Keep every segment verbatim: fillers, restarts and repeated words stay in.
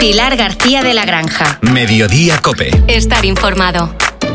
Pilar García de la Granja. Mediodía Cope. Estar informado.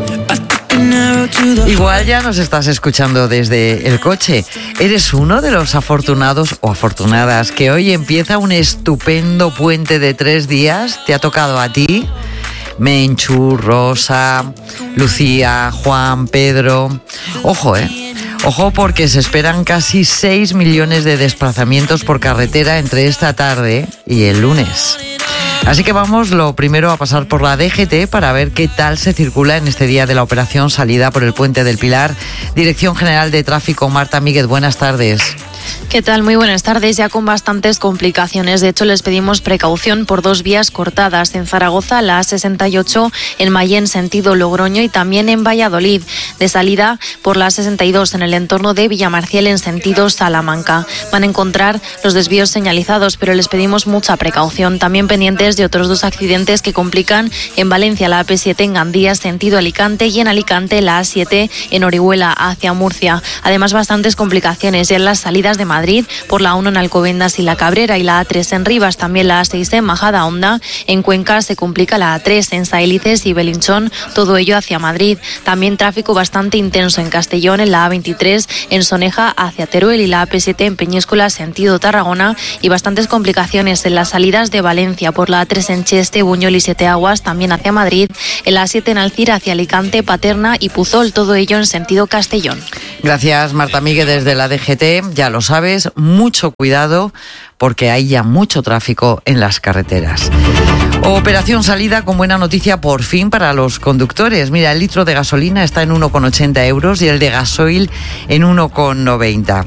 Igual ya nos estás escuchando desde el coche. ¿Eres uno de los afortunados o afortunadas que hoy empieza un estupendo puente de tres días? ¿Te ha tocado a ti? Menchu, Rosa, Lucía, Juan, Pedro. Ojo, ¿eh? Ojo, porque se esperan casi seis millones de desplazamientos por carretera entre esta tarde y el lunes. Así que vamos lo primero a pasar por la D G T para ver qué tal se circula en este día de la operación salida por el Puente del Pilar. Dirección General de Tráfico, Marta Míguez, buenas tardes. ¿Qué tal? Muy buenas tardes. Ya con bastantes complicaciones. De hecho, les pedimos precaución por dos vías cortadas. En Zaragoza, la A sesenta y ocho, en Mayén, sentido Logroño, y también en Valladolid. De salida por la A sesenta y dos, en el entorno de Villamarciel, en sentido Salamanca. Van a encontrar los desvíos señalizados, pero les pedimos mucha precaución. También pendientes de otros dos accidentes que complican en Valencia, la A P siete en Gandía, sentido Alicante, y en Alicante, la A siete en Orihuela, hacia Murcia. Además, bastantes complicaciones ya en las salidas de Madrid, por la uno en Alcobendas y La Cabrera, y la A tres en Rivas, también la A seis en Majadahonda. En Cuenca se complica la A tres en Saélices y Belinchón, todo ello hacia Madrid. También tráfico bastante intenso en Castellón, en la A veintitrés en Soneja hacia Teruel, y la A P siete en Peñíscola, sentido Tarragona, y bastantes complicaciones en las salidas de Valencia, por la A tres en Cheste, Buñol y Siete Aguas, también hacia Madrid, en la A siete en Alcira hacia Alicante, Paterna y Puzol, todo ello en sentido Castellón. Gracias, Marta Míguez, desde la D G T. Ya lo sabes, mucho cuidado porque hay ya mucho tráfico en las carreteras. Operación salida con buena noticia por fin para los conductores. Mira, el litro de gasolina está en uno con ochenta euros y el de gasoil en uno con noventa.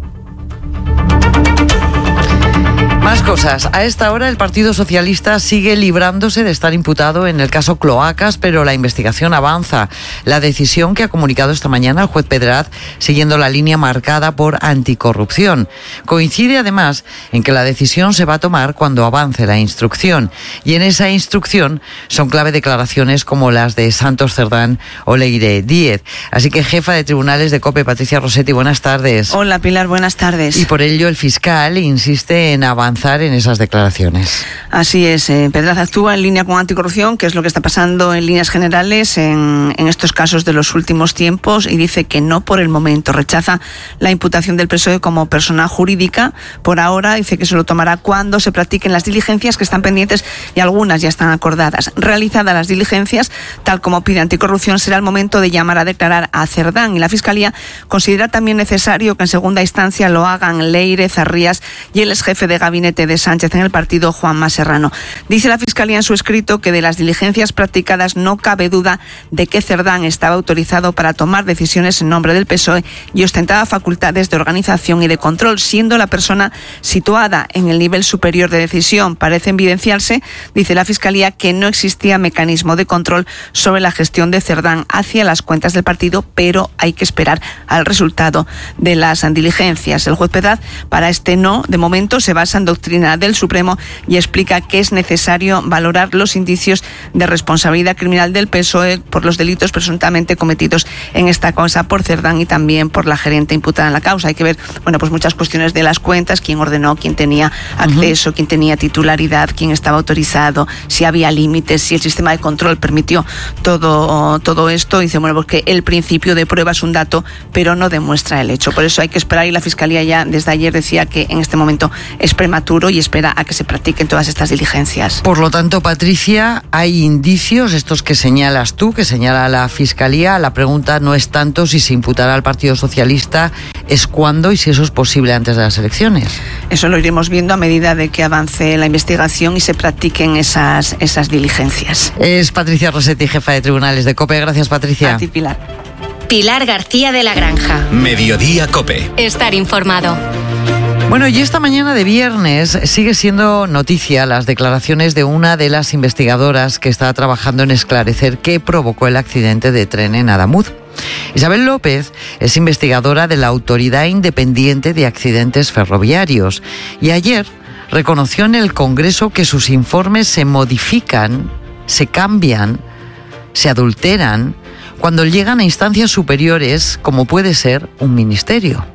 Más cosas. A esta hora el Partido Socialista sigue librándose de estar imputado en el caso Cloacas, pero la investigación avanza. La decisión que ha comunicado esta mañana el juez Pedraz, siguiendo la línea marcada por anticorrupción. Coincide además en que la decisión se va a tomar cuando avance la instrucción. Y en esa instrucción son clave declaraciones como las de Santos Cerdán o Leire Díez. Así que, jefa de tribunales de COPE, Patricia Rossetti, buenas tardes. Hola, Pilar, buenas tardes. Y por ello el fiscal insiste en avanzar en esas declaraciones. Así es, eh, Pedraz actúa en línea con anticorrupción, que es lo que está pasando en líneas generales en, en estos casos de los últimos tiempos, y dice que no por el momento. Rechaza la imputación del P S O E como persona jurídica. Por ahora dice que se lo tomará cuando se practiquen las diligencias que están pendientes, y algunas ya están acordadas. Realizadas las diligencias, tal como pide anticorrupción, será el momento de llamar a declarar a Cerdán, y la Fiscalía considera también necesario que en segunda instancia lo hagan Leire, Zarrías y el exjefe de gabinete de Sánchez en el partido, Juanma Serrano. Dice la Fiscalía en su escrito que de las diligencias practicadas no cabe duda de que Cerdán estaba autorizado para tomar decisiones en nombre del P S O E y ostentaba facultades de organización y de control, siendo la persona situada en el nivel superior de decisión. Parece evidenciarse, dice la Fiscalía, que no existía mecanismo de control sobre la gestión de Cerdán hacia las cuentas del partido, pero hay que esperar al resultado de las diligencias. El juez Pedraz, para este no, de momento, se basa en doctrina del Supremo y explica que es necesario valorar los indicios de responsabilidad criminal del P S O E por los delitos presuntamente cometidos en esta causa por Cerdán y también por la gerente imputada en la causa. Hay que ver, bueno, pues muchas cuestiones de las cuentas, quién ordenó, quién tenía acceso, uh-huh. quién tenía titularidad, quién estaba autorizado, si había límites, si el sistema de control permitió todo, todo esto. Dice, bueno, porque el principio de prueba es un dato, pero no demuestra el hecho. Por eso hay que esperar, y la Fiscalía ya desde ayer decía que en este momento es prematuro y espera a que se practiquen todas estas diligencias. Por lo tanto, Patricia, hay indicios, estos que señalas tú, que señala la Fiscalía. La pregunta no es tanto si se imputará al Partido Socialista, es cuándo y si eso es posible antes de las elecciones. Eso lo iremos viendo a medida de que avance la investigación y se practiquen esas, esas diligencias. Es Patricia Rossetti, jefa de tribunales de COPE. Gracias, Patricia. A ti, Pilar. Pilar García de la Granja. Mediodía Cope. Estar informado. Bueno, y esta mañana de viernes sigue siendo noticia las declaraciones de una de las investigadoras que está trabajando en esclarecer qué provocó el accidente de tren en Adamuz. Isabel López es investigadora de la Autoridad Independiente de Accidentes Ferroviarios y ayer reconoció en el Congreso que sus informes se modifican, se cambian, se adulteran cuando llegan a instancias superiores como puede ser un ministerio.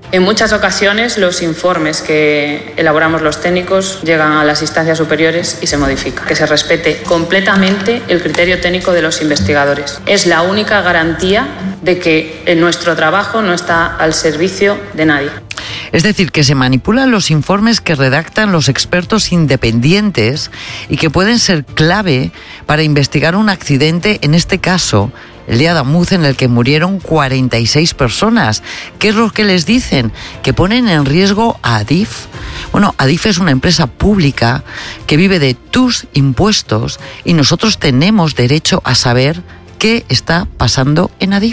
En muchas ocasiones los informes que elaboramos los técnicos llegan a las instancias superiores y se modifican. Que se respete completamente el criterio técnico de los investigadores. Es la única garantía de que nuestro trabajo no está al servicio de nadie. Es decir, que se manipulan los informes que redactan los expertos independientes y que pueden ser clave para investigar un accidente, en este caso, el día de Adamuz, en el que murieron cuarenta y seis personas. ¿Qué es lo que les dicen? Que ponen en riesgo a Adif. Bueno, Adif es una empresa pública que vive de tus impuestos y nosotros tenemos derecho a saber qué está pasando en Adif.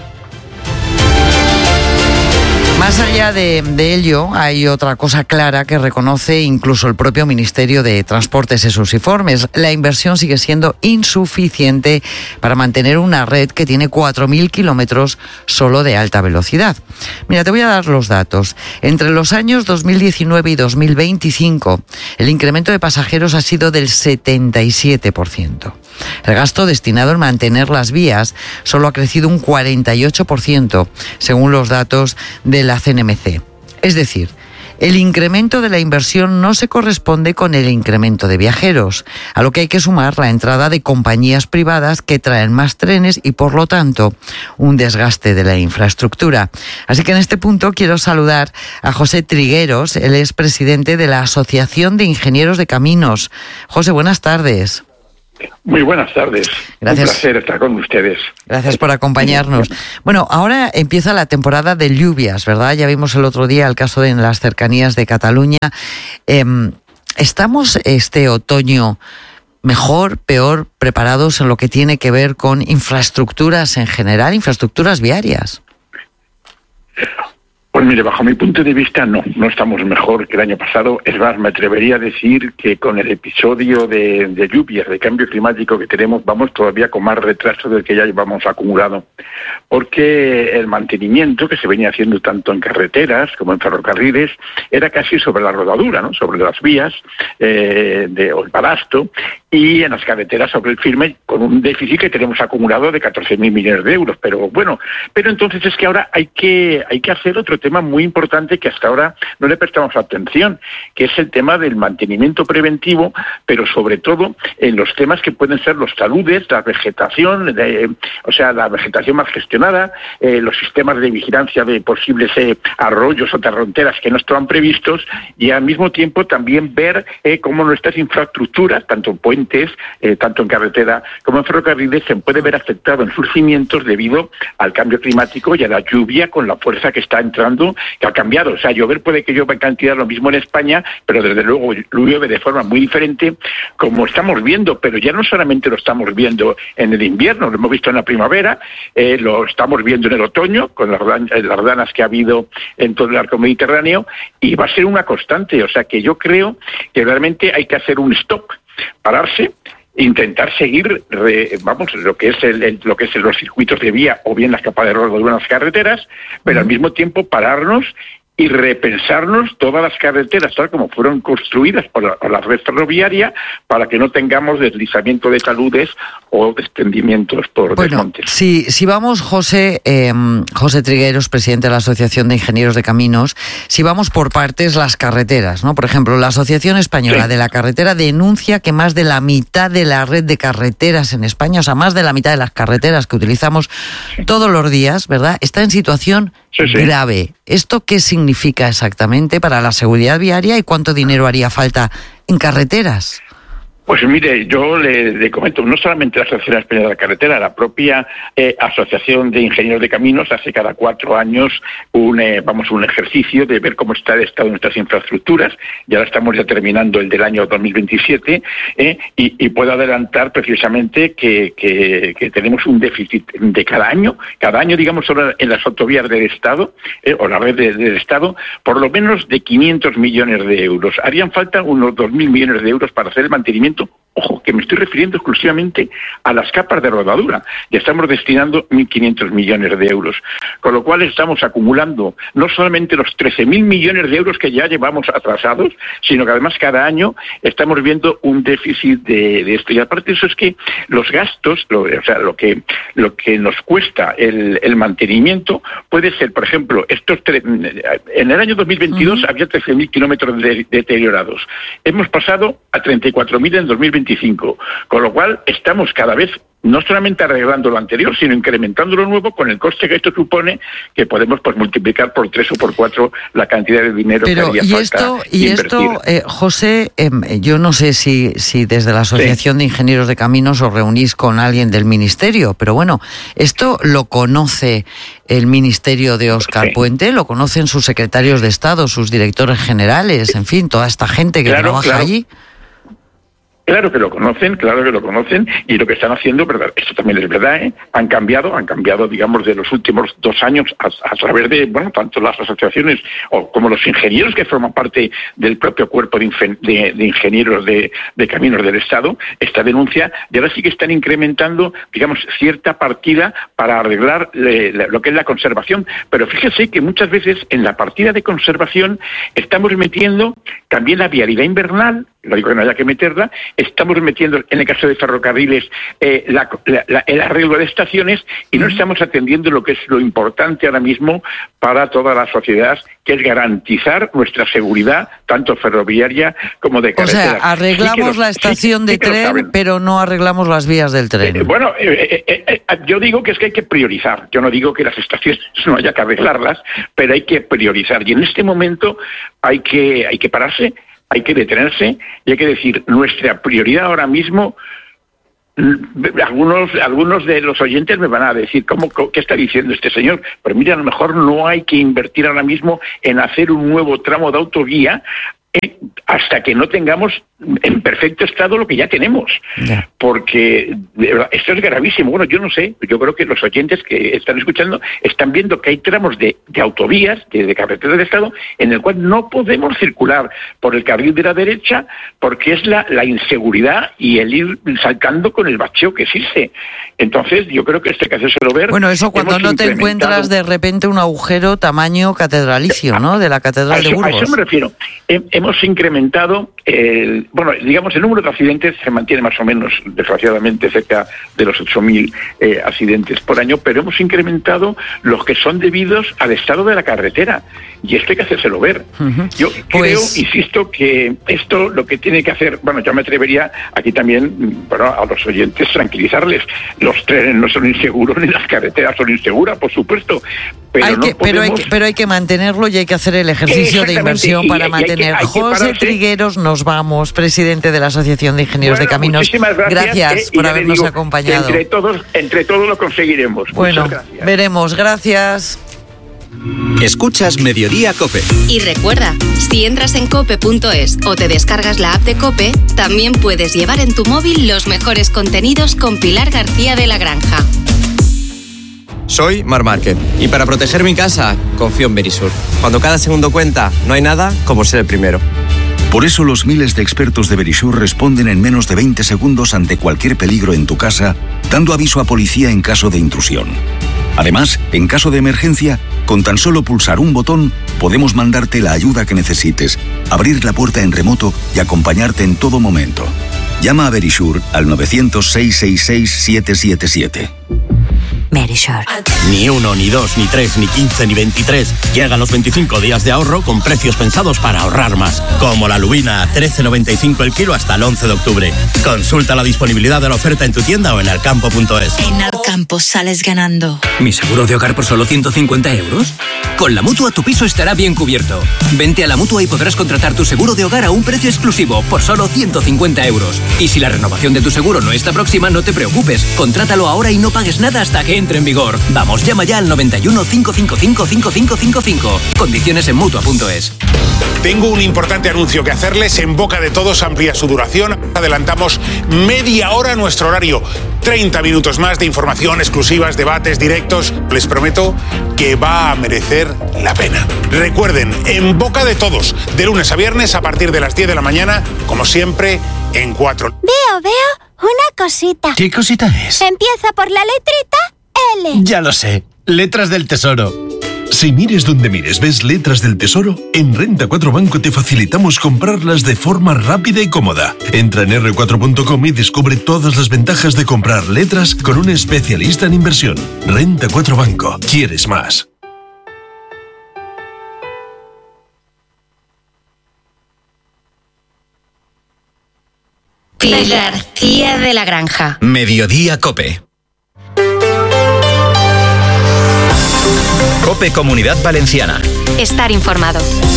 Más allá de, de ello, hay otra cosa clara que reconoce incluso el propio Ministerio de Transportes en sus informes. La inversión sigue siendo insuficiente para mantener una red que tiene cuatro mil kilómetros solo de alta velocidad. Mira, te voy a dar los datos. Entre los años dos mil diecinueve y dos mil veinticinco, el incremento de pasajeros ha sido del setenta y siete por ciento. El gasto destinado en mantener las vías solo ha crecido un cuarenta y ocho por ciento, según los datos de la C N M C. Es decir, el incremento de la inversión no se corresponde con el incremento de viajeros, a lo que hay que sumar la entrada de compañías privadas que traen más trenes y, por lo tanto, un desgaste de la infraestructura. Así que en este punto quiero saludar a José Trigueros, él es presidente de la Asociación de Ingenieros de Caminos. José, buenas tardes. Muy buenas tardes. Gracias. Un placer estar con ustedes. Gracias por acompañarnos. Bueno, ahora empieza la temporada de lluvias, ¿verdad? Ya vimos el otro día el caso de en las cercanías de Cataluña. Eh, ¿Estamos este otoño mejor, peor preparados en lo que tiene que ver con infraestructuras en general, infraestructuras viarias? Pues mire, bajo mi punto de vista no, no estamos mejor que el año pasado. Es más, me atrevería a decir que con el episodio de, de lluvias, de cambio climático que tenemos, vamos todavía con más retraso del que ya llevamos acumulado. Porque el mantenimiento que se venía haciendo tanto en carreteras como en ferrocarriles era casi sobre la rodadura, ¿no? Sobre las vías eh, de, o el balasto, y en las carreteras sobre el firme, con un déficit que tenemos acumulado de catorce mil millones de euros. Pero bueno, pero entonces es que ahora hay que, hay que hacer otro tema muy importante que hasta ahora no le prestamos atención, que es el tema del mantenimiento preventivo, pero sobre todo en los temas que pueden ser los taludes, la vegetación, de, o sea, la vegetación más gestionada, eh, los sistemas de vigilancia de posibles eh, arroyos o torrenteras que no estaban previstos, y al mismo tiempo también ver eh, cómo nuestras infraestructuras, tanto en puentes, eh, tanto en carretera como en ferrocarriles, se puede ver afectado en sus cimientos debido al cambio climático y a la lluvia con la fuerza que está entrando, que ha cambiado. O sea, llover puede que llueva en cantidad lo mismo en España, pero desde luego llueve de forma muy diferente, como estamos viendo, pero ya no solamente lo estamos viendo en el invierno, lo hemos visto en la primavera, eh, lo estamos viendo en el otoño, con las, las danas que ha habido en todo el arco mediterráneo, y va a ser una constante. O sea, que yo creo que realmente hay que hacer un stop, pararse, intentar seguir, re, vamos, lo que es el, el, lo que es los circuitos de vía o bien las capas de rodadura en las carreteras, pero al mismo tiempo pararnos y repensarnos todas las carreteras tal como fueron construidas por la, por la red ferroviaria, para que no tengamos deslizamiento de taludes o desprendimientos por bueno, desmontes. Si, si vamos, José, eh, José Trigueros, presidente de la Asociación de Ingenieros de Caminos, si vamos por partes, las carreteras, ¿no? Por ejemplo, la Asociación Española sí. de la Carretera denuncia que más de la mitad de la red de carreteras en España, o sea, más de la mitad de las carreteras que utilizamos sí. todos los días, ¿verdad?, está en situación sí, sí. grave. ¿Esto qué significa exactamente para la seguridad viaria y cuánto dinero haría falta en carreteras? Pues mire, yo le, le comento, no solamente la Asociación Española de la Carretera, la propia eh, Asociación de Ingenieros de Caminos hace cada cuatro años un, eh, vamos, un ejercicio de ver cómo está el estado de nuestras infraestructuras. Ya ahora estamos ya terminando el del año dos mil veintisiete eh, y, y puedo adelantar precisamente que, que, que tenemos un déficit de cada año, cada año digamos solo en las autovías del Estado eh, o la red de, del Estado, por lo menos de quinientos millones de euros. Harían falta unos dos mil millones de euros para hacer el mantenimiento Ojo, que me estoy refiriendo exclusivamente a las capas de rodadura. Ya estamos destinando mil quinientos millones de euros. Con lo cual estamos acumulando no solamente los trece mil millones de euros que ya llevamos atrasados, sino que además cada año estamos viendo un déficit de, de esto. Y aparte de eso es que los gastos, lo, o sea, lo que lo que nos cuesta el, el mantenimiento puede ser, por ejemplo, estos tre- en el año dos mil veintidós uh-huh. había trece mil kilómetros de, deteriorados. Hemos pasado a treinta y cuatro mil en dos mil veinticinco, con lo cual estamos cada vez no solamente arreglando lo anterior, sino incrementando lo nuevo con el coste que esto supone, que podemos pues multiplicar por tres o por cuatro la cantidad de dinero Pero, que haría y falta esto, y invertir. esto, eh, José, eh, yo no sé si, si desde la Asociación sí. de Ingenieros de Caminos os reunís con alguien del Ministerio, pero bueno, esto lo conoce el Ministerio de Óscar sí. Puente, lo conocen sus secretarios de Estado, sus directores generales, en fin, toda esta gente que claro, trabaja claro. allí. Claro que lo conocen, claro que lo conocen, y lo que están haciendo, verdad, esto también es verdad, ¿eh? han cambiado, han cambiado, digamos, de los últimos dos años a, a través de, bueno, tanto las asociaciones o como los ingenieros que forman parte del propio cuerpo de, infen, de, de ingenieros de, de caminos del Estado, esta denuncia, y ahora sí que están incrementando, digamos, cierta partida para arreglar le, le, lo que es la conservación, pero fíjese que muchas veces en la partida de conservación estamos metiendo también la vialidad invernal, no digo que no haya que meterla, estamos metiendo, en el caso de ferrocarriles, eh, la, la, la, el arreglo de estaciones y no estamos atendiendo lo que es lo importante ahora mismo para toda la sociedad, que es garantizar nuestra seguridad, tanto ferroviaria como de carretera. O sea, arreglamos sí lo, la estación sí, de sí tren, pero no arreglamos las vías del tren. Eh, bueno, eh, eh, eh, yo digo que es que hay que priorizar. Yo no digo que las estaciones no haya que arreglarlas, pero hay que priorizar. Y en este momento hay que, hay que pararse, hay que detenerse y hay que decir, nuestra prioridad ahora mismo, algunos algunos de los oyentes me van a decir, ¿cómo, qué está diciendo este señor? Pero mira, a lo mejor no hay que invertir ahora mismo en hacer un nuevo tramo de autovía eh, hasta que no tengamos en perfecto estado lo que ya tenemos, yeah. porque de verdad, esto es gravísimo. Bueno, yo no sé, yo creo que los oyentes que están escuchando están viendo que hay tramos de, de autovías, de, de carreteras de Estado, en el cual no podemos circular por el carril de la derecha porque es la, la inseguridad y el ir saltando con el bacheo que existe. Entonces, yo creo que esto hay que hacérselo ver. Bueno, eso cuando Hemos no te encuentras de repente un agujero tamaño catedralicio, ¿no?, de la Catedral eso, de Burgos. A eso me refiero. Hemos incrementado el... Bueno, digamos, el número de accidentes se mantiene más o menos, desgraciadamente, cerca de los ocho mil eh, accidentes por año, pero hemos incrementado los que son debidos al estado de la carretera. Y esto hay que hacérselo ver. Uh-huh. Yo creo, pues... insisto, que esto lo que tiene que hacer... Bueno, yo me atrevería aquí también, bueno, a los oyentes tranquilizarles. Los trenes no son inseguros, ni las carreteras son inseguras, por supuesto. Pero, hay no que, podemos... pero, hay que, pero hay que mantenerlo y hay que hacer el ejercicio de inversión para y, mantener. Y hay que, hay José pararse... Trigueros, nos vamos, presidente de la Asociación de Ingenieros bueno, de Caminos. Muchísimas gracias, gracias eh, por habernos digo, acompañado. Entre todos, entre todos lo conseguiremos. Bueno, veremos. Gracias. Escuchas Mediodía COPE. Y recuerda, si entras en cope punto es o te descargas la app de COPE, también puedes llevar en tu móvil los mejores contenidos con Pilar García de la Granja. Soy Mar Márquez y para proteger mi casa confío en Verisur. Cuando cada segundo cuenta, no hay nada como ser el primero. Por eso los miles de expertos de Verisur responden en menos de veinte segundos ante cualquier peligro en tu casa, dando aviso a policía en caso de intrusión. Además, en caso de emergencia, con tan solo pulsar un botón, podemos mandarte la ayuda que necesites, abrir la puerta en remoto y acompañarte en todo momento. Llama a Verisur al nueve cero cero, seis seis seis, siete siete siete. Verisur. Ni uno, ni dos, ni tres, ni quince, ni veintitrés. Llegan los veinticinco días de ahorro con precios pensados para ahorrar más. Como la lubina a trece noventa y cinco el kilo hasta el once de octubre. Consulta la disponibilidad de la oferta en tu tienda o en alcampo punto es. En Alcampo sales ganando. ¿Mi seguro de hogar por solo ciento cincuenta euros? Con la Mutua tu piso estará bien cubierto. Vente a la Mutua y podrás contratar tu seguro de hogar a un precio exclusivo por solo ciento cincuenta euros. Y si la renovación de tu seguro no está próxima, no te preocupes. Contrátalo ahora y no pagues nada hasta que entre en vigor. Vamos, llama ya al noventa y uno, cinco cinco cinco, cinco cinco cinco cinco. Condiciones en Mutua punto es. Tengo un importante anuncio que hacerles. En boca de todos amplía su duración. Adelantamos media hora nuestro horario. treinta minutos más de información, exclusivas, debates, directos. Les prometo que va a merecer la pena. Recuerden, en boca de todos, de lunes a viernes a partir de las diez de la mañana, como siempre, en cuatro. Veo, veo una cosita. ¿Qué cosita es? Empieza por la letrita L. Ya lo sé, letras del tesoro. Si mires donde mires ves letras del tesoro, en Renta cuatro Banco te facilitamos comprarlas de forma rápida y cómoda. Entra en erre cuatro punto com y descubre todas las ventajas de comprar letras con un especialista en inversión. Renta cuatro Banco. ¿Quieres más? Pilar García de la Granja. Mediodía Cope. Cope Comunidad Valenciana. Estar informado.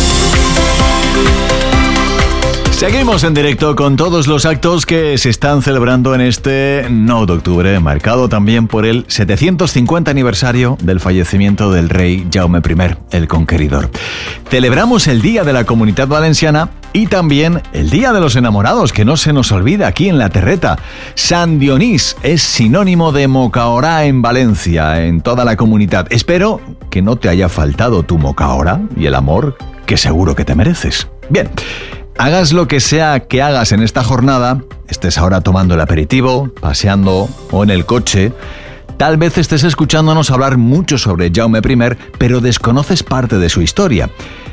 Seguimos en directo con todos los actos que se están celebrando en este nueve de octubre, marcado también por el setecientos cincuenta aniversario del fallecimiento del rey Jaume primero, el Conqueridor. Celebramos el Día de la Comunidad Valenciana y también el Día de los Enamorados, que no se nos olvida aquí en La Terreta. Sant Dionís es sinónimo de mocaorá en Valencia, en toda la comunidad. Espero que no te haya faltado tu mocaorá y el amor que seguro que te mereces. Bien. Hagas lo que sea que hagas en esta jornada, estés ahora tomando el aperitivo, paseando o en el coche, tal vez estés escuchándonos hablar mucho sobre Jaume primero, pero desconoces parte de su historia.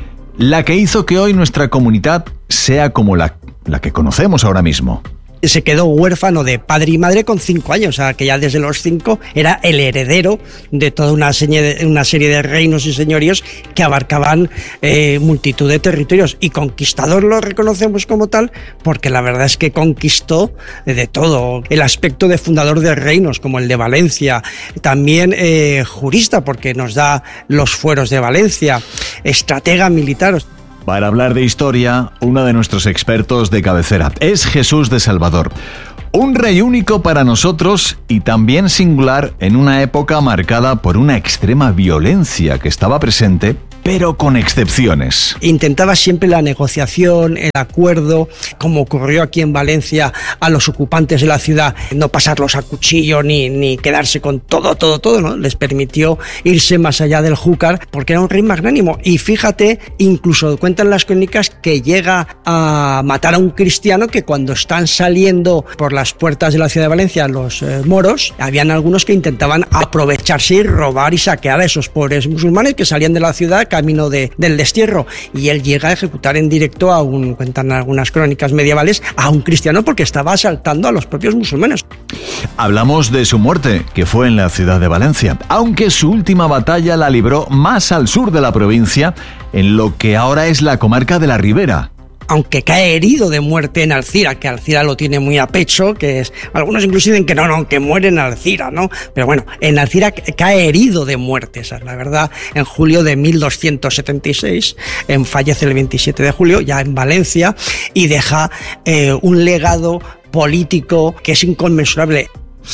La que hizo que hoy nuestra comunidad sea como la, la que conocemos ahora mismo. Se quedó huérfano de padre y madre con cinco años, o sea, que ya desde los cinco era el heredero de toda una serie de, una serie de reinos y señoríos que abarcaban eh, multitud de territorios. Y conquistador lo reconocemos como tal porque la verdad es que conquistó de todo. El aspecto de fundador de reinos, como el de Valencia, también eh, jurista, porque nos da los fueros de Valencia, estratega militar. Para hablar de historia, uno de nuestros expertos de cabecera es Jesús de Salvador. Un rey único para nosotros y también singular en una época marcada por una extrema violencia que estaba presente, pero con excepciones. Intentaba siempre la negociación, el acuerdo, como ocurrió aquí en Valencia a los ocupantes de la ciudad, no pasarlos a cuchillo ni, ni quedarse con todo, todo, todo, ¿no? Les permitió irse más allá del júcar porque era un rey magnánimo. Y fíjate, incluso cuentan las crónicas que llega a matar a un cristiano que cuando están saliendo por las puertas de la ciudad de Valencia los eh, moros, habían algunos que intentaban aprovecharse y robar y saquear a esos pobres musulmanes que salían de la ciudad camino de, del destierro, y él llega a ejecutar en directo a un, cuentan algunas crónicas medievales, a un cristiano porque estaba asaltando a los propios musulmanes. Hablamos de su muerte, que fue en la ciudad de Valencia, aunque su última batalla la libró más al sur de la provincia, en lo que ahora es la comarca de la Ribera. Aunque cae herido de muerte en Alcira, que Alcira lo tiene muy a pecho, que es, algunos incluso dicen que no, no, que muere en Alcira, ¿no? Pero bueno, en Alcira cae herido de muerte, esa es la verdad, en julio de mil doscientos setenta y seis, en, fallece el veintisiete de julio, ya en Valencia, y deja eh, un legado político que es inconmensurable.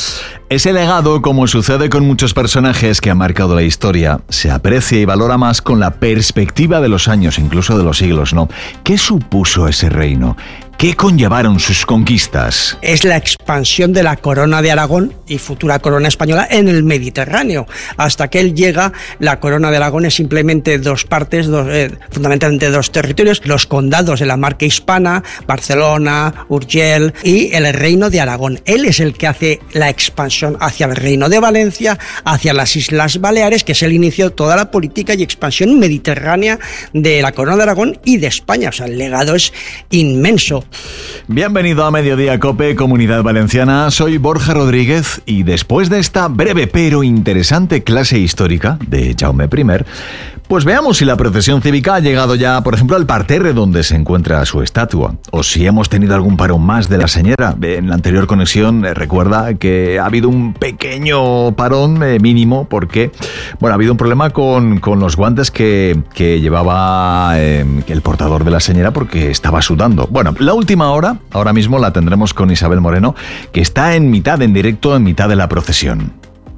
Ese legado, como sucede con muchos personajes que han marcado la historia, se aprecia y valora más con la perspectiva de los años, incluso de los siglos, ¿no? ¿Qué supuso ese reino? ¿Qué conllevaron sus conquistas? Es la expansión de la corona de Aragón y futura corona española en el Mediterráneo. Hasta que él llega, la corona de Aragón es simplemente dos partes, dos, eh, fundamentalmente dos territorios, los condados de la marca hispana, Barcelona, Urgell y el reino de Aragón. Él es el que hace la expansión hacia el reino de Valencia, hacia las Islas Baleares, que es el inicio de toda la política y expansión mediterránea de la corona de Aragón y de España. O sea, el legado es inmenso. Bienvenido a Mediodía Cope, Comunidad Valenciana. Soy Borja Rodríguez y después de esta breve pero interesante clase histórica de Jaume primero, pues veamos si la procesión cívica ha llegado ya, por ejemplo, al parterre donde se encuentra su estatua, o si hemos tenido algún parón más de la señora. En la anterior conexión eh, recuerda que ha habido un pequeño parón eh, mínimo porque, bueno, ha habido un problema con, con los guantes que, que llevaba eh, el portador de la señora porque estaba sudando. Bueno, la última hora, ahora mismo la tendremos con Isabel Moreno, que está en mitad, en directo, en mitad de la procesión.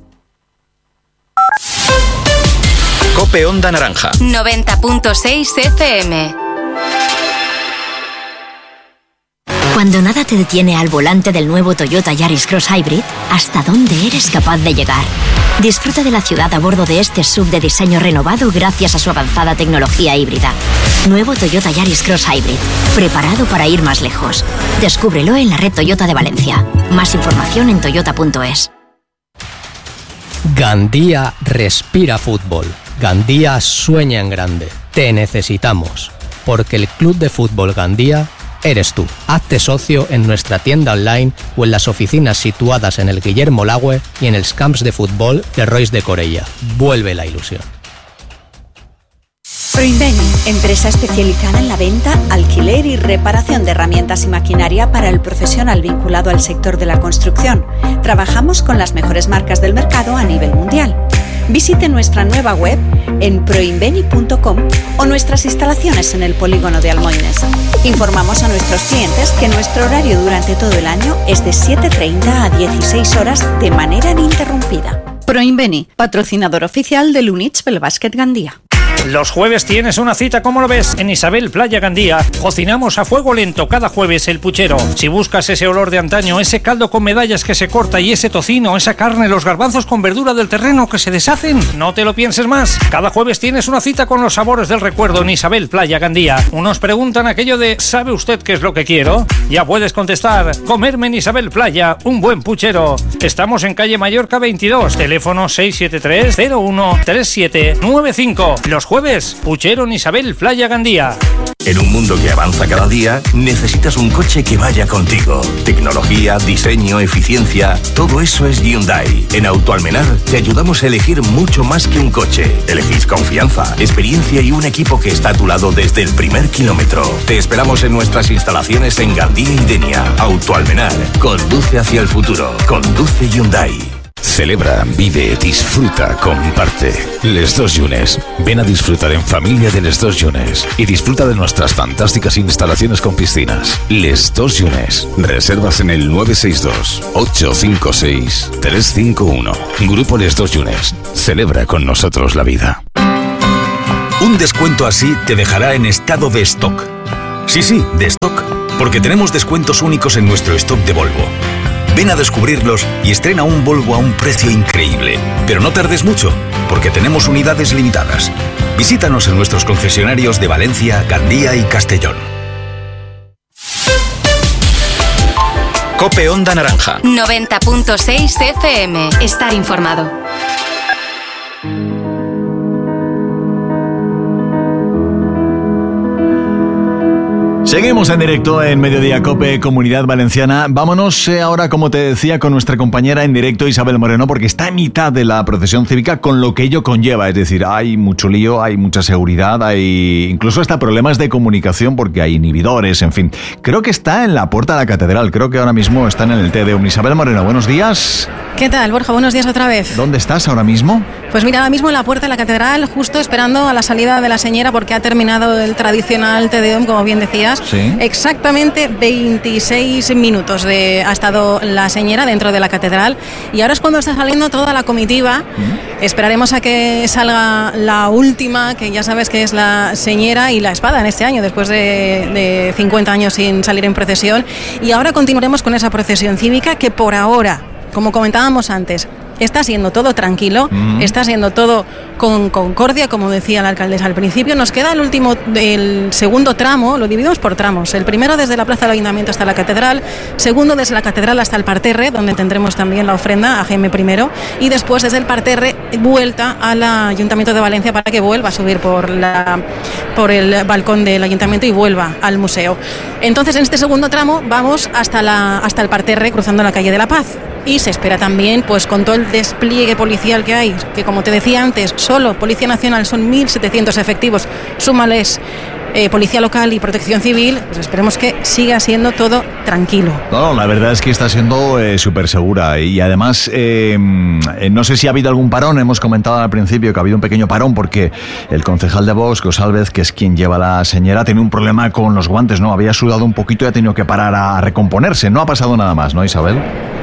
Cope Onda Naranja noventa punto seis F M. Cuando nada te detiene al volante del nuevo Toyota Yaris Cross Hybrid, ¿hasta dónde eres capaz de llegar? Disfruta de la ciudad a bordo de este S U V de diseño renovado gracias a su avanzada tecnología híbrida. Nuevo Toyota Yaris Cross Hybrid, preparado para ir más lejos. Descúbrelo en la red Toyota de Valencia. Más información en toyota punto es. Gandía respira fútbol. Gandía sueña en grande. Te necesitamos. Porque el Club de Fútbol Gandía eres tú. Hazte socio en nuestra tienda online o en las oficinas situadas en el Guillermo Lagüe y en els camps de fútbol de Rois de Corella. Vuelve la ilusión. Proinveni, empresa especializada en la venta, alquiler y reparación de herramientas y maquinaria para el profesional vinculado al sector de la construcción. Trabajamos con las mejores marcas del mercado a nivel mundial. Visite nuestra nueva web en proinveni punto com o nuestras instalaciones en el polígono de Almoines. Informamos a nuestros clientes que nuestro horario durante todo el año es de siete treinta a dieciséis horas de manera ininterrumpida. Proinveni, patrocinador oficial del Units Básquet Gandía. Los jueves tienes una cita, ¿cómo lo ves? En Isabel Playa Gandía. Cocinamos a fuego lento cada jueves el puchero. Si buscas ese olor de antaño, ese caldo con medallas que se corta y ese tocino, esa carne, los garbanzos con verdura del terreno que se deshacen, no te lo pienses más. Cada jueves tienes una cita con los sabores del recuerdo en Isabel Playa Gandía. Unos preguntan aquello de ¿sabe usted qué es lo que quiero? Ya puedes contestar: comerme en Isabel Playa un buen puchero. Estamos en calle Mallorca veintidós, teléfono seis siete tres cero uno tres siete nueve cinco. Los jueves, puchero en Isabel Playa Gandía. En un mundo que avanza cada día, necesitas un coche que vaya contigo. Tecnología, diseño, eficiencia, todo eso es Hyundai. En Autoalmenar te ayudamos a elegir mucho más que un coche. Elegís confianza, experiencia y un equipo que está a tu lado desde el primer kilómetro. Te esperamos en nuestras instalaciones en Gandía y Denia. Autoalmenar, conduce hacia el futuro. Conduce Hyundai. Celebra, vive, disfruta, comparte. Les Dos Llunes. Ven a disfrutar en familia de Les Dos Llunes y disfruta de nuestras fantásticas instalaciones con piscinas. Les Dos Llunes. Reservas en el nueve seis dos, ocho cinco seis, tres cinco uno. Grupo Les Dos Llunes. Celebra con nosotros la vida. Un descuento así te dejará en estado de stock. Sí, sí, de stock. Porque tenemos descuentos únicos en nuestro stock de Volvo. Ven a descubrirlos y estrena un Volvo a un precio increíble. Pero no tardes mucho, porque tenemos unidades limitadas. Visítanos en nuestros concesionarios de Valencia, Gandía y Castellón. COPE Onda Naranja. noventa punto seis F M. Estar informado. Seguimos en directo en Mediodía COPE, Comunidad Valenciana. Vámonos eh, ahora, como te decía, con nuestra compañera en directo Isabel Moreno, porque está en mitad de la procesión cívica con lo que ello conlleva. Es decir, hay mucho lío, hay mucha seguridad, hay incluso hasta problemas de comunicación porque hay inhibidores, en fin. Creo que está en la puerta de la catedral, creo que ahora mismo están en el Te Deum. Isabel Moreno, buenos días. ¿Qué tal, Borja? Buenos días otra vez. ¿Dónde estás ahora mismo? Pues mira, ahora mismo en la puerta de la catedral, justo esperando a la salida de la señora porque ha terminado el tradicional Te Deum, como bien decías. Sí. Exactamente veintiséis minutos de, ha estado la señora dentro de la catedral y ahora es cuando está saliendo toda la comitiva. Uh-huh. Esperaremos a que salga la última, que ya sabes que es la señora y la espada en este año, después de, de cincuenta años sin salir en procesión. Y ahora continuaremos con esa procesión cívica que por ahora, como comentábamos antes, está siendo todo tranquilo, mm. está siendo todo con concordia, como decía la alcaldesa al principio. Nos queda el último, el segundo tramo, lo dividimos por tramos. El primero desde la plaza del Ayuntamiento hasta la catedral, segundo desde la catedral hasta el parterre, donde tendremos también la ofrenda a Jaime primero, y después desde el parterre vuelta al Ayuntamiento de Valencia para que vuelva a subir por, la, por el balcón del Ayuntamiento y vuelva al museo. Entonces, en este segundo tramo vamos hasta, la, hasta el parterre, cruzando la calle de la Paz. Y se espera también, pues con todo el despliegue policial que hay, que como te decía antes, solo Policía Nacional son mil setecientos efectivos, súmales eh, Policía Local y Protección Civil, pues esperemos que siga siendo todo tranquilo. No, la verdad es que está siendo eh, súper segura y además eh, no sé si ha habido algún parón. Hemos comentado al principio que ha habido un pequeño parón porque el concejal de Vox, González, que es quien lleva la señora, tenía un problema con los guantes, ¿no? Había sudado un poquito y ha tenido que parar a recomponerse. No ha pasado nada más, ¿no, Isabel?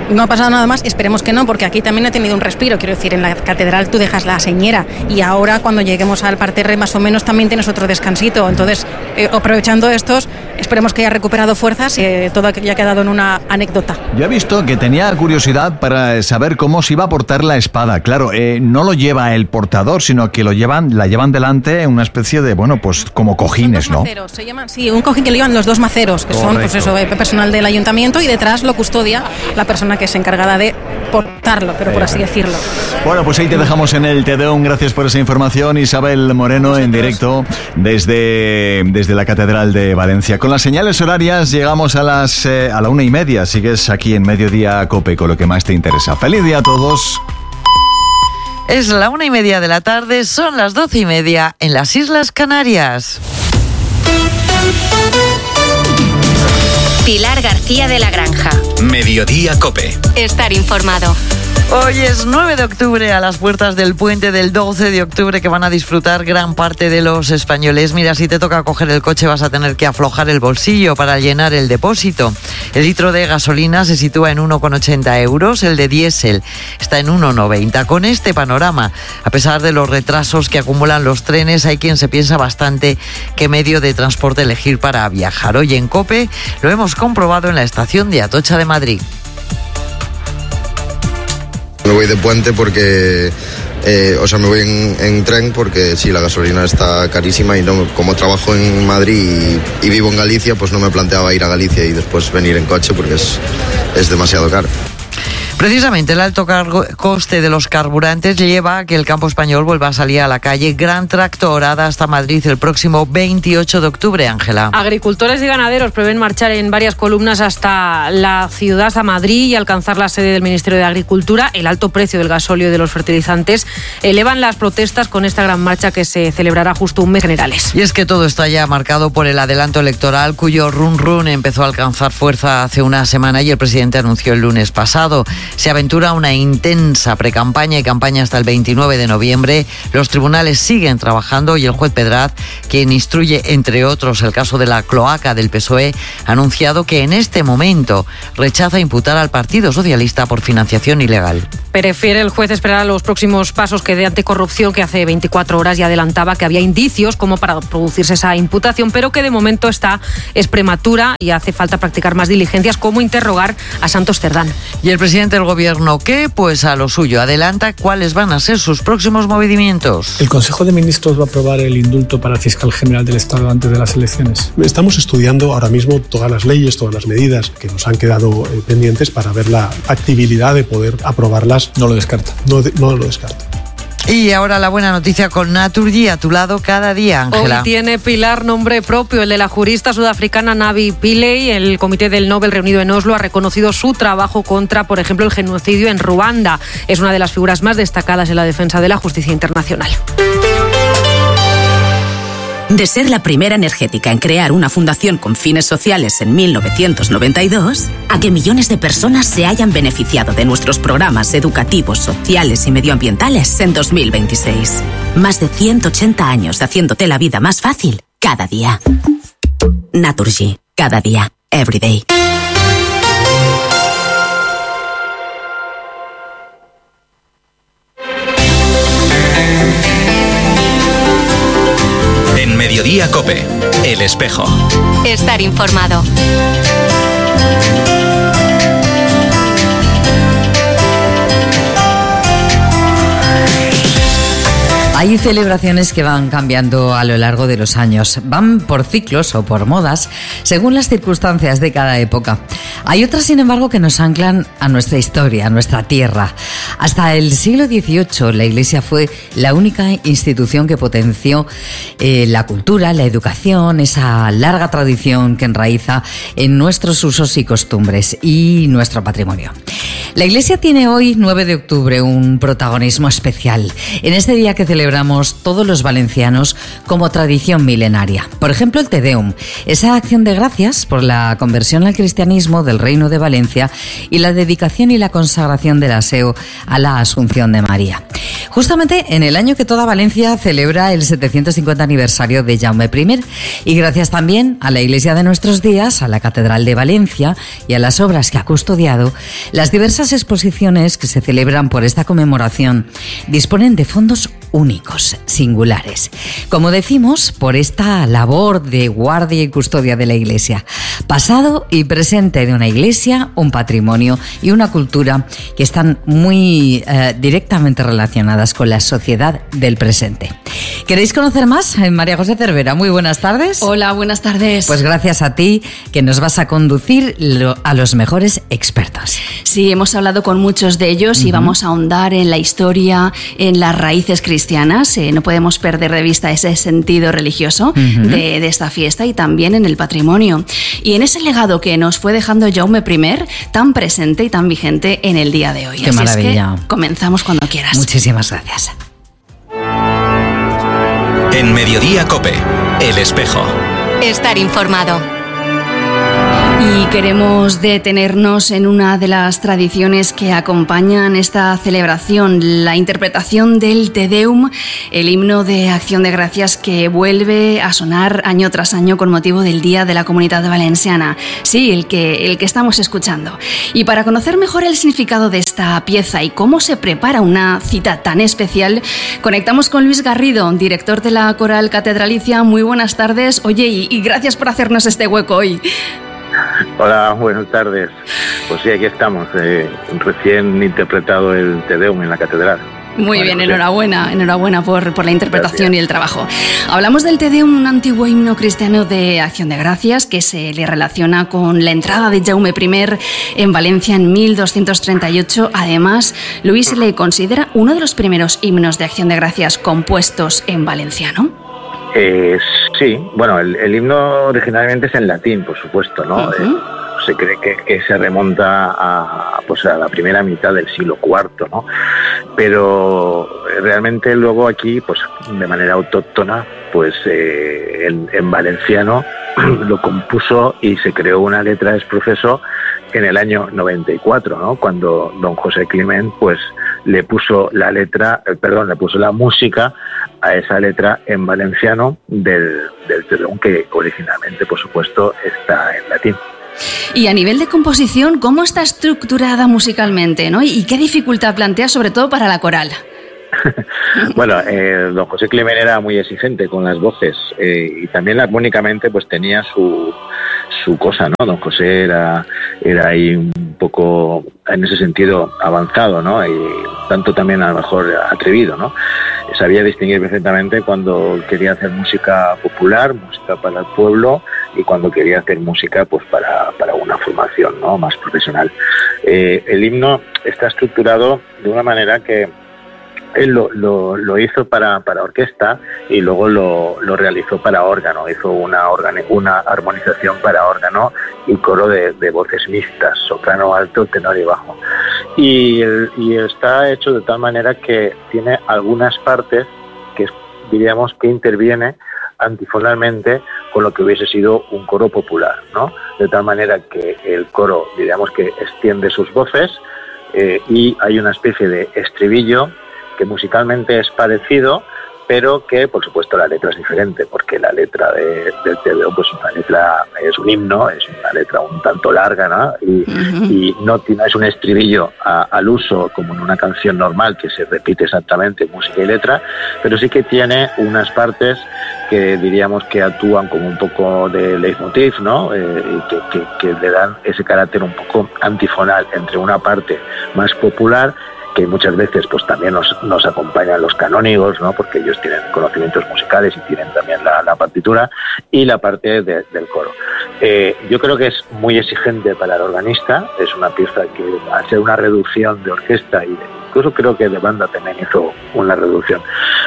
no ha pasado nada más, esperemos que no, porque aquí también ha tenido un respiro. Quiero decir, en la catedral tú dejas la señera y ahora cuando lleguemos al parterre más o menos también tienes otro descansito. Entonces, eh, aprovechando estos, esperemos que haya recuperado fuerzas y eh, todo ya ha quedado en una anécdota. Yo he visto que tenía curiosidad para saber cómo se iba a portar la espada. Claro, eh, no lo lleva el portador, sino que lo llevan, la llevan delante en una especie de, bueno, pues como cojines, ¿no? Maceros, se llaman, sí, un cojín que lo llevan los dos maceros, que Correcto. son, pues eso, eh, personal del ayuntamiento, y detrás lo custodia la persona que es encargada de portarlo, pero por así decirlo. Bueno, pues ahí te dejamos en el Te Deum. Gracias por esa información, Isabel Moreno, en directo desde, desde la Catedral de Valencia. Con las señales horarias llegamos a las eh, a la una y media. Sigues aquí en Mediodía COPE con lo que más te interesa. ¡Feliz día a todos! Es la una y media de la tarde, son las doce y media en las Islas Canarias. Pilar García de la Granja. Mediodía COPE. Estar informado. Hoy es nueve de octubre, a las puertas del puente del doce de octubre, que van a disfrutar gran parte de los españoles. Mira, si te toca coger el coche vas a tener que aflojar el bolsillo para llenar el depósito. El litro de gasolina se sitúa en uno con ochenta euros, el de diésel está en uno con noventa. Con este panorama, a pesar de los retrasos que acumulan los trenes, hay quien se piensa bastante qué medio de transporte elegir para viajar. Hoy en COPE lo hemos comprobado en la estación de Atocha de Madrid. Me voy de puente porque, eh, o sea, me voy en, en tren porque sí, la gasolina está carísima y no, como trabajo en Madrid y, y vivo en Galicia, pues no me planteaba ir a Galicia y después venir en coche porque es, es demasiado caro. Precisamente el alto cargo, coste de los carburantes lleva a que el campo español vuelva a salir a la calle. Gran tractorada hasta Madrid el próximo veintiocho de octubre, Ángela. Agricultores y ganaderos prevén marchar en varias columnas hasta la ciudad, hasta Madrid, y alcanzar la sede del Ministerio de Agricultura. El alto precio del gasóleo y de los fertilizantes elevan las protestas con esta gran marcha que se celebrará justo un mes generales. Y es que todo está ya marcado por el adelanto electoral, cuyo run run empezó a alcanzar fuerza hace una semana y el presidente anunció el lunes pasado. Se aventura una intensa precampaña y campaña hasta el veintinueve de noviembre. Los tribunales siguen trabajando y el juez Pedraz, quien instruye, entre otros, el caso de la cloaca del P S O E, ha anunciado que en este momento rechaza imputar al Partido Socialista por financiación ilegal. Prefiere el juez esperar a los próximos pasos que de anticorrupción, que hace veinticuatro horas ya adelantaba que había indicios como para producirse esa imputación, pero que de momento está es prematura y hace falta practicar más diligencias, como interrogar a Santos Cerdán. Y el presidente del gobierno, ¿qué? Pues a lo suyo. Adelanta cuáles van a ser sus próximos movimientos. El Consejo de Ministros va a aprobar el indulto para el fiscal general del Estado antes de las elecciones. Estamos estudiando ahora mismo todas las leyes, todas las medidas que nos han quedado eh, pendientes para ver la factibilidad de poder aprobarlas. No lo descarta. No, de, no lo descarta. Y ahora la buena noticia con Naturgy, a tu lado cada día, Ángela. Hoy tiene Pilar nombre propio, el de la jurista sudafricana Navi Pillay. El Comité del Nobel reunido en Oslo ha reconocido su trabajo contra, por ejemplo, el genocidio en Ruanda. Es una de las figuras más destacadas en la defensa de la justicia internacional. De ser la primera energética en crear una fundación con fines sociales en mil novecientos noventa y dos, a que millones de personas se hayan beneficiado de nuestros programas educativos, sociales y medioambientales en dos mil veintiséis. Más de ciento ochenta años haciéndote la vida más fácil cada día. Naturgy, cada día, every day. Mediodía COPE, El Espejo. Estar informado. Hay celebraciones que van cambiando a lo largo de los años. Van por ciclos o por modas, según las circunstancias de cada época. Hay otras, sin embargo, que nos anclan a nuestra historia, a nuestra tierra. Hasta el siglo dieciocho, la Iglesia fue la única institución que potenció eh, la cultura, la educación, esa larga tradición que enraiza en nuestros usos y costumbres y nuestro patrimonio. La Iglesia tiene hoy, nueve de octubre, un protagonismo especial. En este día que celebramos todos los valencianos como tradición milenaria. Por ejemplo, el Te Deum, esa acción de gracias por la conversión al cristianismo del Reino de Valencia y la dedicación y la consagración del aseo a la Asunción de María. Justamente en el año que toda Valencia celebra el setecientos cincuenta aniversario de Jaume primero, y gracias también a la Iglesia de nuestros días, a la Catedral de Valencia y a las obras que ha custodiado, las diversas exposiciones que se celebran por esta conmemoración disponen de fondos únicos, singulares. Como decimos, por esta labor de guardia y custodia de la Iglesia, pasado y presente de una Iglesia, un patrimonio y una cultura que están muy eh, directamente relacionadas con la sociedad del presente. ¿Queréis conocer más? María José Cervera, muy buenas tardes. Hola, buenas tardes. Pues gracias a ti, que nos vas a conducir lo, a los mejores expertos. Sí, hemos hablado con muchos de ellos uh-huh. y vamos a ahondar en la historia, en las raíces cristianas. Eh, no podemos perder de vista ese sentido religioso uh-huh. de, de esta fiesta, y también en el patrimonio. Y en ese legado que nos fue dejando Jaume primero, tan presente y tan vigente en el día de hoy. Qué Así maravilla. Es que comenzamos cuando quieras. Muchísimas gracias. En Mediodía COPE, El Espejo. Estar informado. Y queremos detenernos en una de las tradiciones que acompañan esta celebración, la interpretación del Te Deum, el himno de acción de gracias que vuelve a sonar año tras año con motivo del Día de la Comunitat Valenciana. Sí, el que, el que estamos escuchando. Y para conocer mejor el significado de esta pieza y cómo se prepara una cita tan especial, conectamos con Luis Garrido, director de la Coral Catedralicia. Muy buenas tardes. Oye, y, y gracias por hacernos este hueco hoy. Hola, buenas tardes. Pues sí, aquí estamos, eh, recién interpretado el Te Deum en la catedral. Muy bien, enhorabuena, enhorabuena por, por la interpretación Gracias. Y el trabajo. Hablamos del Te Deum, un antiguo himno cristiano de acción de gracias que se le relaciona con la entrada de Jaume primero en Valencia en mil doscientos treinta y ocho. Además, Luis le considera uno de los primeros himnos de acción de gracias compuestos en valenciano. Eh, sí, bueno, el, el himno originalmente es en latín, por supuesto, ¿no? Uh-huh. Eh, se cree que, que se remonta a, pues a la primera mitad del siglo cuarto, ¿no? Pero realmente luego aquí, pues de manera autóctona, pues eh, en, en valenciano lo compuso y se creó una letra ex profeso en el año noventa y cuatro, ¿no? Cuando don José Climent, pues le puso la letra, eh, perdón, le puso la música a esa letra en valenciano del, del Te Deum, que originalmente, por supuesto, está en latín. Y a nivel de composición, ¿cómo está estructurada musicalmente, ¿no? ¿Y qué dificultad plantea, sobre todo para la coral? Bueno, eh, don José Climent era muy exigente con las voces eh, y también armónicamente pues tenía su su cosa, ¿no? Don José era era ahí un poco en ese sentido avanzado, ¿no? Y tanto también a lo mejor atrevido, ¿no? Sabía distinguir perfectamente cuando quería hacer música popular, música para el pueblo, y cuando quería hacer música pues para, para una formación, ¿no? Más profesional. Eh, el himno está estructurado de una manera que él lo, lo, lo hizo para, para orquesta y luego lo, lo realizó para órgano. Hizo una, organe, una armonización para órgano y coro de, de voces mixtas, soprano, alto, tenor y bajo. Y, el, y está hecho de tal manera que tiene algunas partes que diríamos que interviene antifonalmente con lo que hubiese sido un coro popular, ¿no? De tal manera que el coro, diríamos que extiende sus voces eh, y hay una especie de estribillo que musicalmente es parecido, pero que por supuesto la letra es diferente, porque la letra de, del Te Deum pues una letra, es un himno, es una letra un tanto larga, ¿no? Y, uh-huh. y no es un estribillo a, al uso como en una canción normal que se repite exactamente música y letra, pero sí que tiene unas partes que diríamos que actúan como un poco de leitmotiv, ¿no? Eh, y que, que, que le dan ese carácter un poco antifonal entre una parte más popular, que muchas veces pues también nos, nos acompañan los canónigos, ¿no? Porque ellos tienen conocimientos musicales y tienen también la, la partitura, y la parte de, del coro. Eh, yo creo que es muy exigente para el organista, es una pieza que al ser una reducción de orquesta, y incluso creo que de banda también hizo una reducción,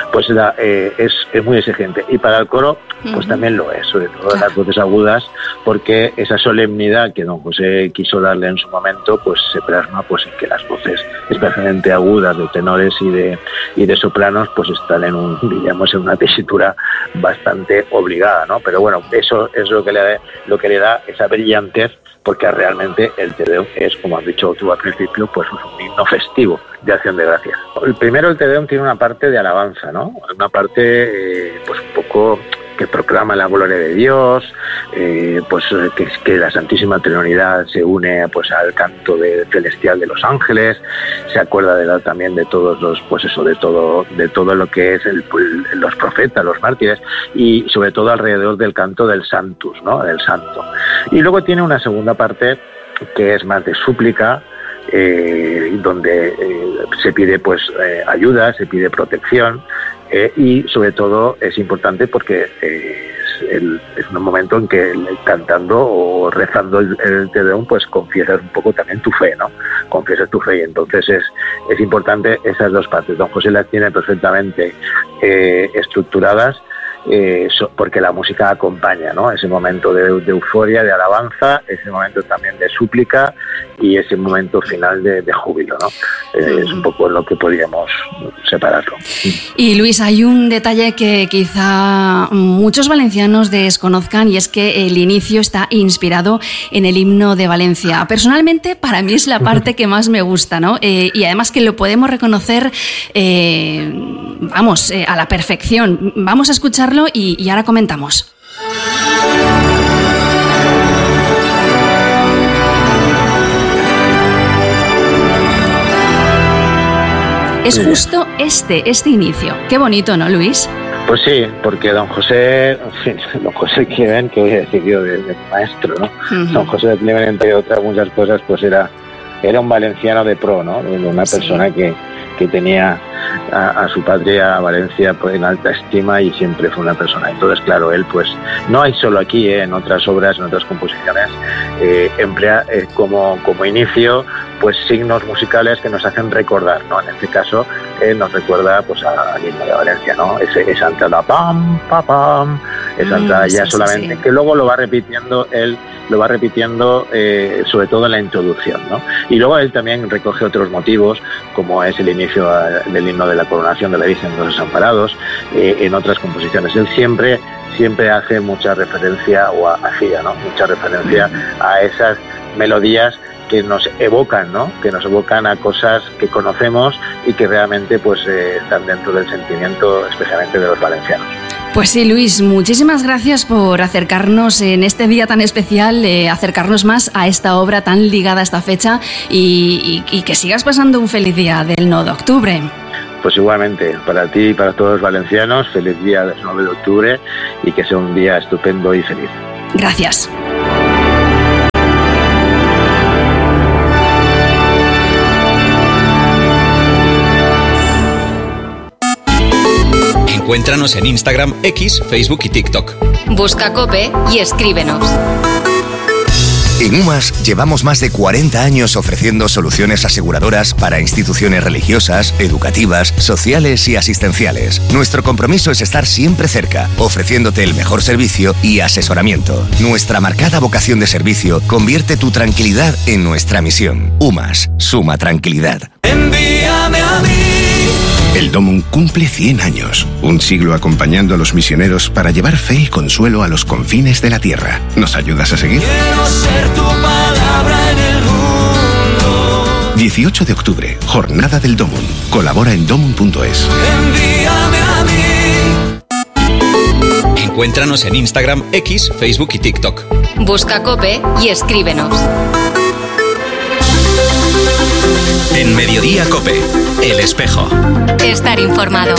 pues la, eh, es, es muy exigente. Y para el coro, pues uh-huh. también lo es, sobre todo en las voces agudas, porque esa solemnidad que don José quiso darle en su momento, pues se plasma pues en que las voces especialmente agudas de tenores y de y de sopranos, pues están en un, digamos, en una tesitura bastante obligada, ¿no? Pero bueno, eso es lo que le lo que le da esa brillantez, porque realmente el Te Deum es, como has dicho tú al principio, pues un himno festivo de acción de gracias. El primero, el Te Deum tiene una parte de alabanza, ¿no? Una parte, eh, pues un poco que proclama la gloria de Dios, eh, pues que, que la Santísima Trinidad se une pues al canto de, celestial de los ángeles, se acuerda de la, también de todos los, pues eso, de todo, de todo lo que es el, el, los profetas, los mártires, y sobre todo alrededor del canto del Sanctus, ¿no? Del Santo. Y luego tiene una segunda parte que es más de súplica, eh, donde eh, se pide pues eh, ayuda, se pide protección. Eh, y sobre todo es importante porque eh, es, el, es un momento en que cantando o rezando el, el Te Deum pues confiesas un poco también tu fe, ¿no? Confiesas tu fe, y entonces es, es importante esas dos partes. Don José las tiene perfectamente eh, estructuradas, eh, so, porque la música acompaña, ¿no? Ese momento de, de euforia, de alabanza, ese momento también de súplica y ese momento final de, de júbilo, ¿no? Eh, uh-huh. Es un poco lo que podríamos separarlo. Y Luis, hay un detalle que quizá muchos valencianos desconozcan, y es que el inicio está inspirado en el himno de Valencia. Personalmente, para mí es la parte que más me gusta, ¿no? Eh, y además que lo podemos reconocer, eh, vamos, eh, a la perfección. Vamos a escucharlo y, y ahora comentamos. Es justo este, este inicio. Qué bonito, ¿no, Luis? Pues sí, porque don José, en fin, don José Climent, que voy a decir yo de, de maestro, ¿no? Uh-huh. Don José Climent, entre otras muchas cosas, pues era, era un valenciano de pro, ¿no? Una persona sí. que, que tenía a, a su patria, a Valencia, pues, en alta estima, y siempre fue una persona. Entonces, claro, él, pues, no hay solo aquí, ¿eh? En otras obras, en otras composiciones, eh, emplea eh, como, como inicio, pues, signos musicales que nos hacen recordar, ¿no? En este caso, eh, nos recuerda, pues, al himno de Valencia, ¿no? Ese, esa entrada, pam, pam, pam, esa entrada mm, ya sí, solamente, sí, sí. que luego lo va repitiendo él, lo va repitiendo eh, sobre todo en la introducción, ¿no? Y luego él también recoge otros motivos, como es el inicio del himno de la coronación de la Virgen de los Desamparados, eh, en otras composiciones. Él siempre, siempre hace mucha referencia, o hacía, ¿no? Mucha referencia a esas melodías que nos evocan, ¿no? Que nos evocan a cosas que conocemos y que realmente pues eh, están dentro del sentimiento, especialmente de los valencianos. Pues sí, Luis, muchísimas gracias por acercarnos en este día tan especial, eh, acercarnos más a esta obra tan ligada a esta fecha, y, y, y que sigas pasando un feliz día del nueve de octubre. Pues igualmente, para ti y para todos los valencianos, feliz día del nueve de octubre, y que sea un día estupendo y feliz. Gracias. Encuéntranos en Instagram, X, Facebook y TikTok. Busca COPE y escríbenos. En UMAS llevamos más de cuarenta años ofreciendo soluciones aseguradoras para instituciones religiosas, educativas, sociales y asistenciales. Nuestro compromiso es estar siempre cerca, ofreciéndote el mejor servicio y asesoramiento. Nuestra marcada vocación de servicio convierte tu tranquilidad en nuestra misión. UMAS, suma tranquilidad. Envíame a mí. El Domum cumple cien años, un siglo acompañando a los misioneros para llevar fe y consuelo a los confines de la tierra. ¿Nos ayudas a seguir? Quiero ser tu palabra en el mundo. dieciocho de octubre, Jornada del Domum. Colabora en domum punto es. Envíame a mí. Encuéntranos en Instagram, X, Facebook y TikTok. Busca COPE y escríbenos. En Mediodía COPE, El Espejo. Estar informado.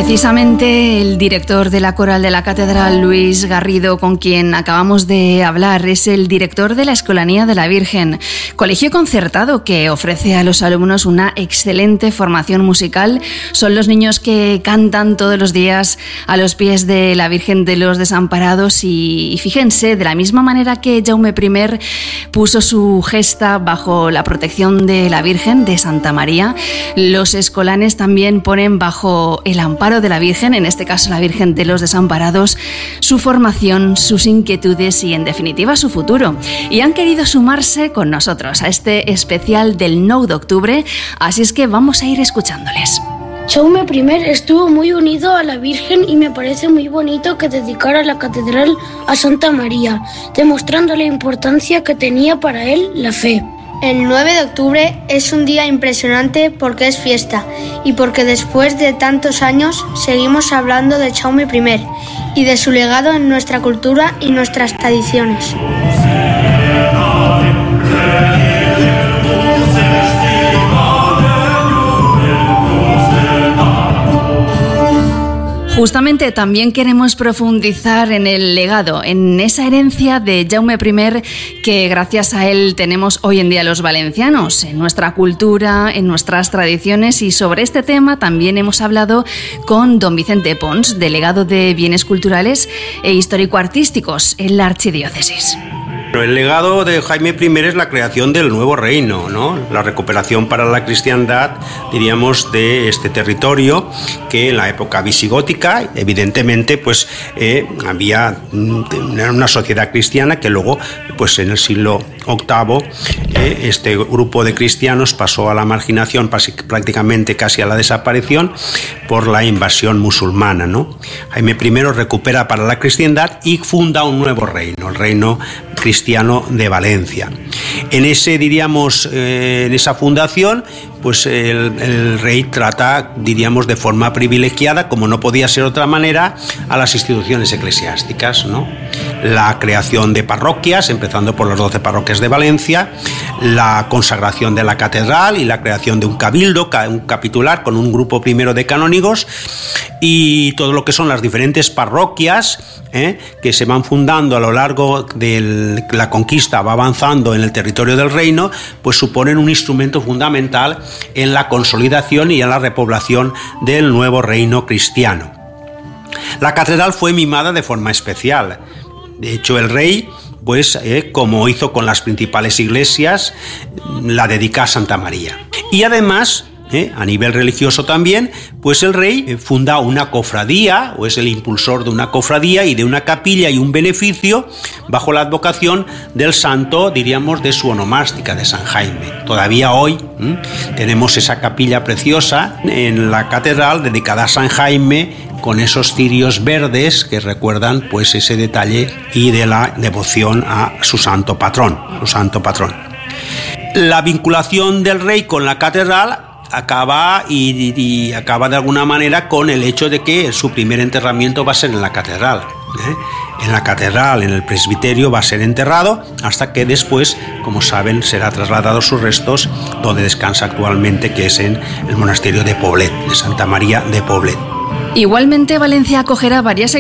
Precisamente el director de la Coral de la Catedral, Luis Garrido, con quien acabamos de hablar, es el director de la Escolanía de la Virgen, colegio concertado que ofrece a los alumnos una excelente formación musical. Son los niños que cantan todos los días a los pies de la Virgen de los Desamparados y, y fíjense, de la misma manera que Jaume I puso su gesta bajo la protección de la Virgen de Santa María, los escolanes también ponen bajo el amparo de la Virgen, en este caso la Virgen de los Desamparados, su formación, sus inquietudes y en definitiva su futuro. Y han querido sumarse con nosotros a este especial del nueve de octubre, así es que vamos a ir escuchándoles. Jaume I estuvo muy unido a la Virgen y me parece muy bonito que dedicara la catedral a Santa María, demostrando la importancia que tenía para él la fe. El nueve de octubre es un día impresionante porque es fiesta y porque después de tantos años seguimos hablando de Jaume I y de su legado en nuestra cultura y nuestras tradiciones. Justamente también queremos profundizar en el legado, en esa herencia de Jaume I que gracias a él tenemos hoy en día los valencianos, en nuestra cultura, en nuestras tradiciones, y sobre este tema también hemos hablado con don Vicente Pons, delegado de Bienes Culturales e Histórico-Artísticos en la Archidiócesis. El legado de Jaime I es la creación del nuevo reino, ¿no? La recuperación para la cristiandad, diríamos, de este territorio que en la época visigótica, evidentemente, pues eh, había una sociedad cristiana que luego, pues en el siglo octavo, eh, este grupo de cristianos pasó a la marginación, prácticamente casi a la desaparición, por la invasión musulmana, ¿no? Jaime I recupera para la cristiandad y funda un nuevo reino, el reino cristiano de Valencia. En ese, diríamos, eh, en esa fundación, pues el, el rey trata, diríamos, de forma privilegiada, como no podía ser de otra manera, a las instituciones eclesiásticas, ¿no? La creación de parroquias, empezando por las doce parroquias de Valencia, la consagración de la catedral y la creación de un cabildo, un capitular con un grupo primero de canónigos, y todo lo que son las diferentes parroquias ¿eh? que se van fundando a lo largo de la conquista, va avanzando en el territorio del reino, pues suponen un instrumento fundamental en la consolidación y en la repoblación del nuevo reino cristiano. La catedral fue mimada de forma especial. De hecho, el rey, pues eh, como hizo con las principales iglesias, la dedica a Santa María. Y además, Eh, a nivel religioso también, pues el rey eh, funda una cofradía, o es el impulsor de una cofradía y de una capilla y un beneficio bajo la advocación del santo, diríamos, de su onomástica, de San Jaime. Todavía hoy ¿eh? tenemos esa capilla preciosa en la catedral dedicada a San Jaime, con esos cirios verdes que recuerdan pues ese detalle y de la devoción a su santo patrón, su santo patrón. La vinculación del rey con la catedral acaba y, y acaba de alguna manera con el hecho de que su primer enterramiento va a ser en la catedral. ¿eh? En la catedral, en el presbiterio, va a ser enterrado hasta que después, como saben, será trasladado sus restos donde descansa actualmente, que es en el monasterio de Poblet, de Santa María de Poblet. Igualmente, Valencia acogerá varias